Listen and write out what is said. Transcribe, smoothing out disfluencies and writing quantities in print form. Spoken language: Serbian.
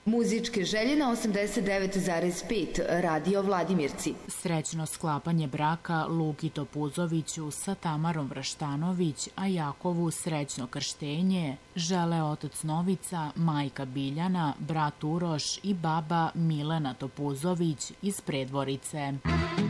Muzičke želje na 89,5 Radio Vladimirci. Srećno sklapanje braka Luki Topuzoviću sa Tamarom Vraštanović, a Jakovu srećno krštenje žele otac Novica, majka Biljana, brat Uroš i baba Milena Topuzović iz Predvorice.